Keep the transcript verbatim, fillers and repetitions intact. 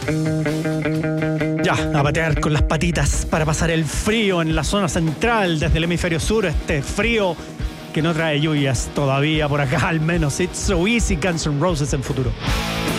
Ya, a patear con las patitas para pasar el frío en la zona central desde el hemisferio sur. Este frío que no trae lluvias todavía por acá, al menos. It's so easy, Guns N' Roses en futuro.